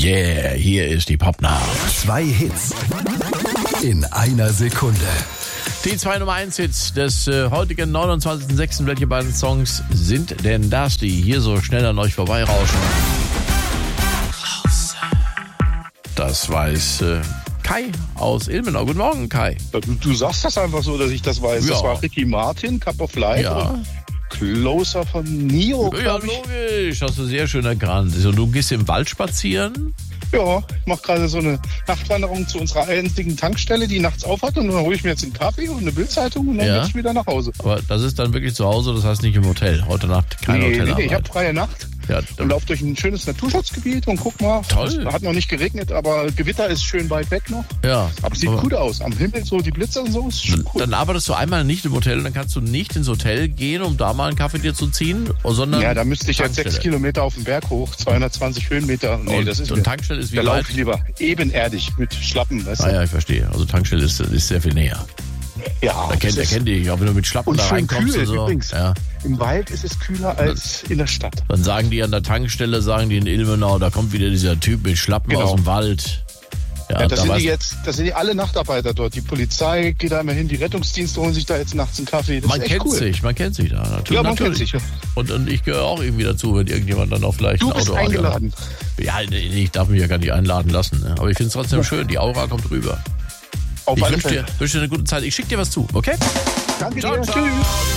Yeah, hier ist die Popnacht. 2 Hits in einer Sekunde. Die 2 Nummer 1 Hits des heutigen 29.06. Welche beiden Songs sind denn das, die hier so schnell an euch vorbeirauschen? Das weiß Kai aus Ilmenau. Guten Morgen, Kai. Du sagst das einfach so, dass ich das weiß. Ja. Das war Ricky Martin, Cup of Life Ja. und Closer von Nio. Ja, glaub ich. logisch. Hast du sehr schön erkannt. Also, du gehst im Wald spazieren? Ja, ich mache gerade so eine Nachtwanderung zu unserer einzigen Tankstelle, die nachts auf hat. Und dann hole ich mir jetzt einen Kaffee und eine Bildzeitung und dann Ja. gehe ich wieder nach Hause. Aber das ist dann wirklich zu Hause, das heißt nicht im Hotel. Heute Nacht kein Hotelarbeit. Ich habe freie Nacht Ja, und laufe durch ein schönes Naturschutzgebiet und guck mal. Toll. Es hat noch nicht geregnet, aber Gewitter ist schön weit weg noch. ja. Aber es sieht gut aus. Am Himmel so die Blitze und so. Ist schon cool. Dann arbeitest du einmal nicht im Hotel und dann kannst du nicht ins Hotel gehen, um da mal einen Kaffee dir zu ziehen, sondern Ja, da müsste ich jetzt 6 Tankstelle. Kilometer auf den Berg hoch, 220 Höhenmeter. Nee, Und, das ist und mir, Tankstelle ist wie da weit? laufe ich lieber ebenerdig mit Schlappen. Weißt du? Ah ja, ich verstehe. Also Tankstelle ist sehr viel näher. Ja, Da kennt dich, auch wenn du mit Schlappen und da schön reinkommst kühl und so. übrigens. Ja. Im Wald ist es kühler als in der Stadt. Dann sagen die an der Tankstelle, sagen die in Ilmenau, da kommt wieder dieser Typ mit Schlappen Genau. aus dem Wald. Ja, das da sind weißt- die jetzt, das sind die alle Nachtarbeiter dort. Die Polizei geht da immer hin, die Rettungsdienste holen sich da jetzt nachts einen Kaffee. Das man ist echt kennt cool. sich, man kennt sich da. Natürlich, Ja, man kennt natürlich. sich. Und ich gehöre auch irgendwie dazu, wenn irgendjemand dann auch vielleicht Du ein bist Auto eingeladen. Ja, ich darf mich ja gar nicht einladen lassen. Ne? Aber ich finde es trotzdem schön, die Aura kommt rüber. Auf Ich alle wünsche Fälle. dir eine gute Zeit. Ich schicke dir was zu, okay? Danke Ciao, dir. ciao. Tschüss.